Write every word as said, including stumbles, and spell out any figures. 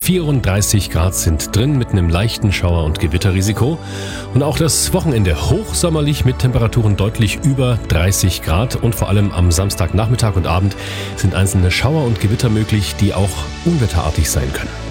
vierunddreißig Grad sind drin mit einem leichten Schauer- und Gewitterrisiko. Und auch das Wochenende hochsommerlich mit Temperaturen deutlich über dreißig Grad. Und vor allem am Samstagnachmittag und Abend sind einzelne Schauer und Gewitter möglich, die auch unwetterartig sein können.